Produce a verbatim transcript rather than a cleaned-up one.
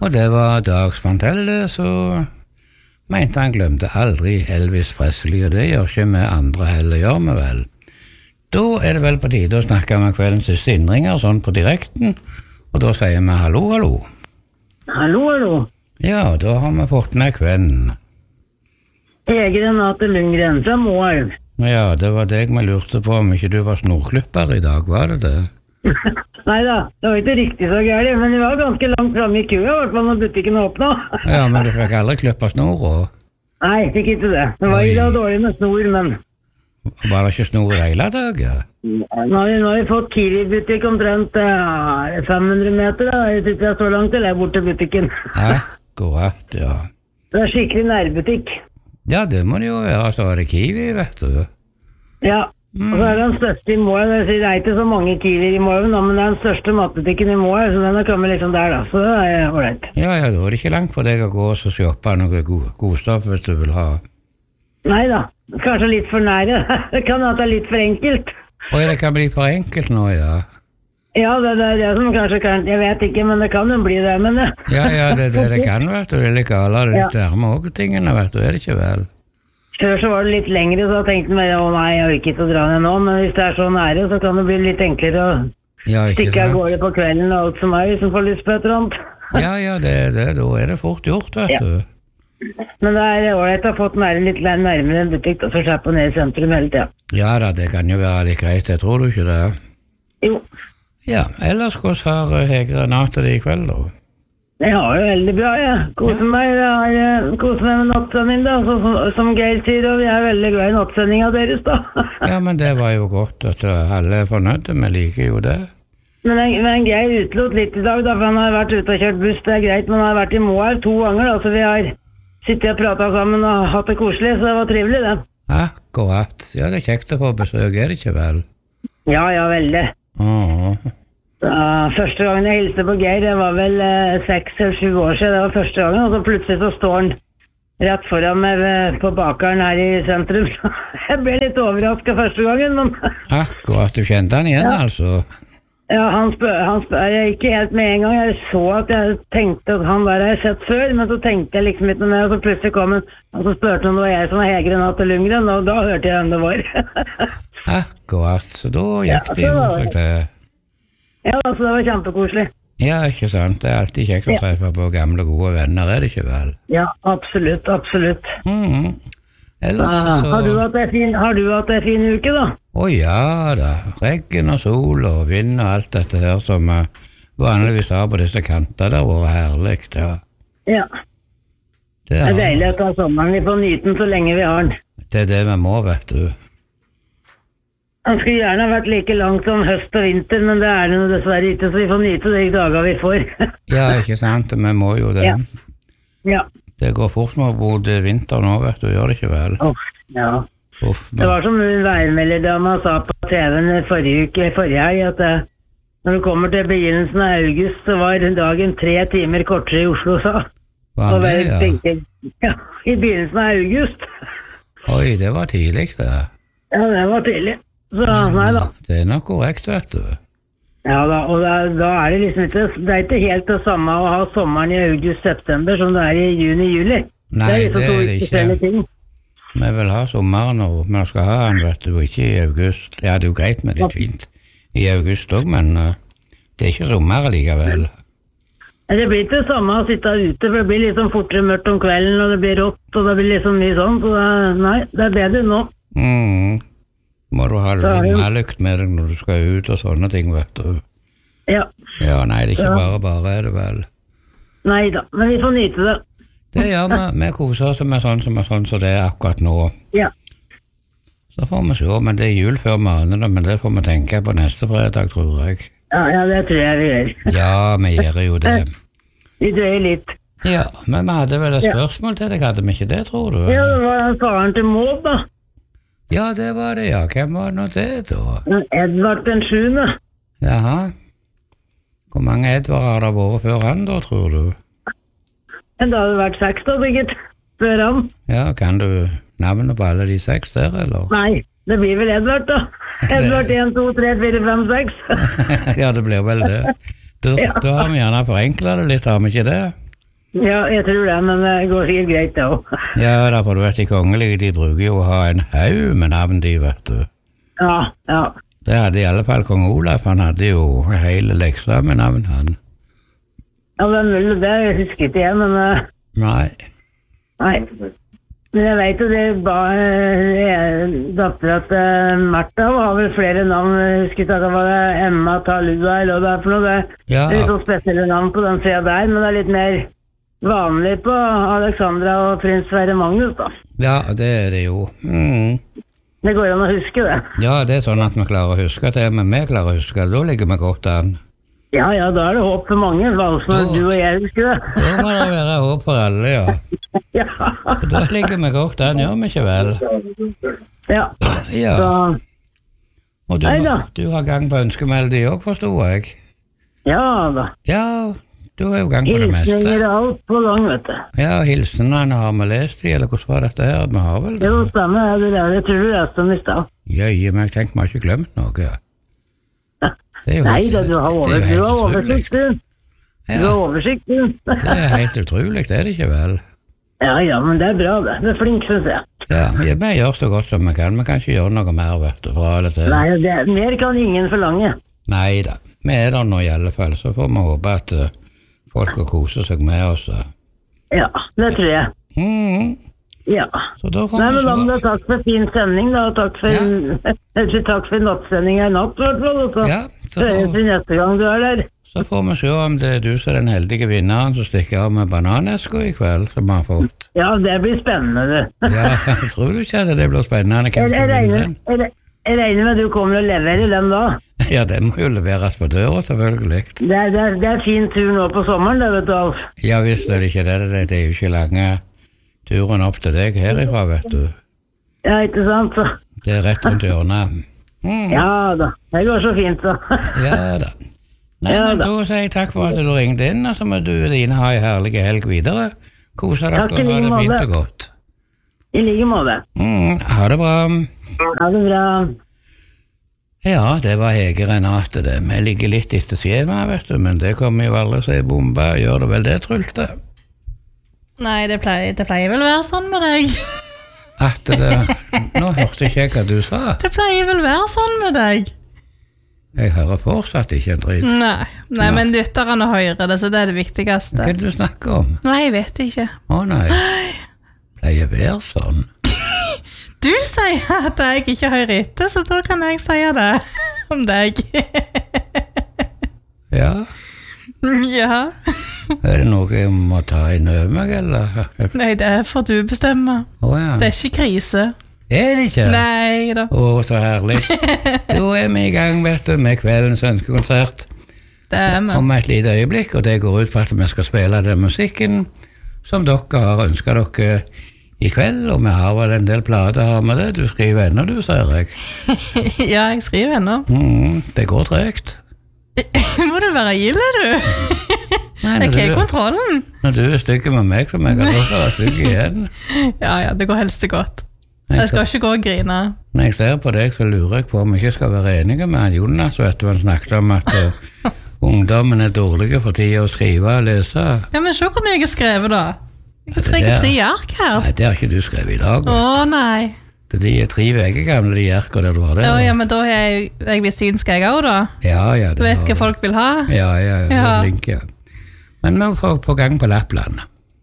Og det var Dags Mantel, det, så mente han glemte aldri Elvis Presley, og det gjør ikke vi andre heller, gjør vi vel. Da er det vel på tide å snakke med kveldens siste innringer, sånn på direkten, og da sier vi hallo, hallo. Hallo, hallo. Ja, da har vi fått med kvennen. Ege Renate Lundgren fra Moelv. Ja, det var deg vi lurte på om ikke du var snorklipper i dag, var det det? Neida, det var ikke riktig så gærlig, men vi var ganske langt fremme i kua, i hvert fall når butikken åpnet. Ja, men du fikk aldri klippe snor, og... Nei, fikk ikke det. Det var ikke dårlig med snor, men... Var det ikke snor i hele dag, ja? Nå har vi, nå har vi fått Kiwi-butikk omtrent ja, fem hundre meter, da. Jeg sitter jeg så langt til jeg bort til butikken. Akkurat, ja. Det er skikkelig nærbutikk. Ja, det må det jo være, så var det Kiwi, vet du. Ja, mm. Og så er det den største i Moelv. Det er ikke så mange Kiwi i Moelv, men det er den største matbutikken i Moelv, så den har kommet liksom der da, så det er ålreit. Ja, ja, da er det ikke langt for deg å gå og shoppe noe god, godstoff hvis du vil ha. Neida, kanskje litt for nære. Det kan være at det er litt for enkelt. Og det kan bli for enkelt nå, ja. Ja, det, det er det som kanskje kan, jeg vet ikke, men det kan jo bli det, men det. Ja, ja, det er det det kan, vet du, det er litt gale, det er litt nærme også tingene, vet du, er det ikke vel? Før så var det litt lengre, så tenkte jeg, å nei, jeg orker ikke å dra ned nå, men hvis det er så nære, så kan det bli litt enklere å ja, stikke av gårde på kvelden og alt som er, hvis man får lyst på et eller annet. Ja, ja, det, det, da er det fort gjort, vet ja. du. Men det er ålreit å ha fått nære, litt nærmere en butikk, og så slipper ned i sentrum hele tiden. Ja da, det kan jo være litt greit, jeg tror du ikke det? Jo. Ja, ellers hvordan har Hege Renate det i kveld da? Jeg har jo veldig bra, jeg. Koser meg, jeg har koset meg med nattsending da, så, som, som Geir sier, og vi er veldig glad i nattsendinga deres da. Ja, men det var jo godt at alle er fornøyde, vi liker jo det. Men, men Geir utlot litt i dag da, for han har vært ute og kjørt buss, det er greit, men han har vært i Moelv to ganger da, så vi har sittet og pratet sammen og hatt det koselig, så det var trivelig det. Akkurat, ja det er kjekt å få besøk, er det ikke vel? Ja, ja, veldig. Åh. Uh, første gangen jeg hilste på Geir, det var vel uh, seks eller sju år siden, det var første gangen, og så plutselig så står han rett foran meg uh, på bakeren her i sentrum. Jeg ble litt overrasket første gangen, men... Akkurat, du kjente han igjen, ja. Altså? Ja, han spør, han spør jeg ikke helt med en gang. Jeg så at jeg tenkte at han der har jeg sett før, men så tenkte jeg liksom ikke mer, og så plutselig kom han, og så spørte han om det var jeg som var Hege Renate Lundgren, og da hørte jeg hvem det var. Akkurat, så da gikk ja, det jo seg til... Ja, altså det var kjempekoselig. Ja, ikke sant. Det er alltid kjekt å treffe på gamle gode venner, er det ikke vel? Ja, absolutt, absolutt. Mm. Ellers ah, så... Har du hatt en fin, har du hatt en fin uke da? Å ja da, regn og sol og vind og alt dette her som uh, vanligvis har på disse kanter, det har vært herlig, ja. Ja. Det, det er deilig å ta sommeren, vi får nyte den så lenge vi har den. Det er det vi må, vet du. Han skulle gjerne vært like langt som høst og vinter, men det er det dessverre ikke, så vi får nyte de dager vi får. Ja, ikke sant, vi må jo det. Ja. Ja. Det går fort med både vinter nå, vet du, gjør det ikke vel? Uff, ja. Uff, men... Det var som værmelderdama sa på T V-en forrige uke, forrige helg, at det, når du kommer til begynnelsen av august, så var dagen tre timer kortere i Oslo, sa. Var det, ja? Tenker, ja, i begynnelsen av august. Oi, det var tidlig det. Ja, det var tidlig. Så, nei da. Det er nok korrekt, vet du. Ja da, og da, da er det liksom ikke, det er ikke helt det samme å ha sommeren i august-september som det er i juni-juli. Nei, det er, det er det ikke. Vi vil ha sommeren og vi skal ha den, vet du, ikke i august. Ja, det er jo greit med litt fint i august også, men uh, det er ikke sommer likevel. Det blir ikke det samme å sitte ute, for det blir liksom fortere mørkt om kvelden, og det blir rått, og det blir liksom mye sånn, så det, nei, det er bedre nå. Mhm. Må du ha lykt med deg når du skal ut og sånne ting, vet du. Ja. Ja, nei, det er ikke ja. bare bare, er det vel? Nei da, men vi får nyte det. Det gjør vi, vi koser oss med sånn som er sånn som det er akkurat nå. Ja. Så får vi se, men det er jul før måneden, men det får vi tenke på neste fredag, tror jeg. Ja, ja, det tror jeg vi gjør. Ja, vi gjør jo det. Vi drøyer litt. Ja, men vi hadde vel et spørsmål til deg, hadde vi ikke det, tror du? Ja, det var faren til Maud, da. Ja, det var det, ja. Hvem var nå det, da? Edvard den sjuende. Jaha. Hvor mange Edvard har det vært før han, da, tror du? Det hadde vært seks, da, sikkert, før han. Ja, kan du navnet på alle de seks der, eller? Nei, det blir vel Edvard, da. Edvard en, to, tre, fire, fem, seks. Ja, det blir vel det. Da, ja. Da har vi gjerne forenklet det litt, har vi ikke det? Ja, jeg tror det, men det går sikkert greit det også. Ja, derfor du vet, de kongelige, de bruker jo å ha en haug med navn, de, vet du. Ja, ja. Det hadde i alle fall kong Olaf, han hadde jo hele leksa med navn, han. Ja, det er mulig, det husker ikke jeg, men... Uh, Nei. Nei. Men jeg vet jo det, bare datter at uh, Martha har vel flere navn, jeg husker ikke at det var Emma Talua, eller hva det er for noe, det, Ja. det er litt sånn spesielle navn på den siden der, men det er litt mer... vanlig på Alexandra og prins Sverre Magnus, da. Ja, det er det jo. Mm. Det går an å huske det. Ja, det er sånn at vi klarer å huske det, men vi klarer å huske det, da ligger vi godt an. Ja, ja, da er det håp for mange, altså du og jeg husker det. Da må det være håp for alle, ja. Ja. Så da ligger vi godt an, gjør vi ikke vel? Ja. Ja. Så, Og du, Neida. du har gang på ønskemelodi også, forstod jeg. ja da. Ja, du er jo gang på det meste. Hilsninger og alt på gang, vet du. Ja, hilsenene har vi lest i, eller hvordan var dette her? Vi har vel det? Jo, stemmer, ja, det er, jeg tror du leste dem i sted. Jøye, men jeg tenker vi har ikke glemt noe. Det er jo Nei, helt- da, du har, det er over, jo du helt har utrolig. oversikt, du. Du Ja, har oversikt, du. det er helt utrolig, det er det ikke vel? Ja, ja, men det er bra, det. Du er flink, synes jeg. Ja, ja, vi gjør så godt som vi kan, vi kan ikke gjøre noe mer, vet du, fra det til. Nei, det, mer kan ingen forlange. Nei da, vi er der nå i alle fall, så får vi håpe at uh, folk vil kose seg med oss. uh. Ja, det tror jeg. Mm, Ja. så da får Nei, vi men da må se. du takk for fin sending, da, og takk for, takk for nattsending i natt, i hvert fall, og så Ja, så høres får, vi neste gang du er der. så får vi se om det er du som er den heldige vinneren som stikker av med bananesko i kveld, som vi har fått. Ja, det blir spennende, du. Ja, jeg tror du ikke at det blir spennende hvem Jeg, som jeg, vinner regner, den? jeg, jeg regner med at du kommer og leverer den da. Ja, det må jo leveres på døra, selvfølgelig. Det er, det er, det er fin tur nå på sommeren, det vet du, Alf. Ja, visst er det ikke det, det, det er jo ikke lange turen opp til deg herifra, vet du. Ja, ikke sant, så. Det er rett rundt hjørnet. Mm. Ja da, det går så fint, så. Ja da. Nei, Ja men da. da sier jeg takk for at du ringte inn, og så må du og dine ha en herlig helg videre. Kose dere, Takk i ha like det fint måte. og godt. I like måte. Mm, ha det bra. Ha det bra. Ja, det var Hege Renate det. Vi ligger litt etter skjemaet, vet du, men det kommer jo aldri seg bomba. Gjør det vel det, Trulte? Nei, det pleier, det pleier vel å være sånn med deg. At det... Nå hørte ikke jeg hva du sa. Det pleier vel å være sånn med deg. Jeg hører fortsatt ikke en dritt. Nei, nei Ja. men lytterne hører det, så det er det viktigste. Hva er det du snakker om? Nei, jeg vet ikke. Å nei. Pleier å være sånn. Du sier at jeg ikke hører etter, så da kan jeg si det om deg. Ja. Ja. Er det noe jeg må ta inn over meg, eller? Nei, det får du bestemme. Å ja. Det er ikke krise. Er det ikke? Nei da. Å, så herlig. Da er vi i gang, vet du, med kveldens ønskekonsert Det er vi. om et lite øyeblikk, og det går ut på at vi skal spille den musikken som dere har ønsket dere i kveld, og vi har vel en del plater her med det. Du skriver ennå, du, sier jeg. Ja, jeg skriver ennå. Mm, det går tregt. Må du være ille, du? Nei, Jeg når har du, kontrollen. når du er stygg med meg, så må jeg også være stygg igjen. Ja, ja, det går helst det godt. Jeg skal ikke gå og grine. Når jeg ser på deg, så lurer jeg på om jeg ikke skal være enige med han Jonas, vet du, han snakket om at uh, ungdommen er dårlige for tida å skrive og lese. Ja, men se hvor mye jeg har skrevet da. Ja, Jeg det trenger der- tre ark her. Nei, det har ikke du skrevet i dag. Å vet nei. du. De er tre veker gamle, de jerker der du har det. Å ja, men da er jeg, jeg blir synsk jeg også da. ja, ja, Du det vet har hva folk vil ha. Ja, ja, ja, det Ja. er flink, ja. Men vi får på gang på Lappland.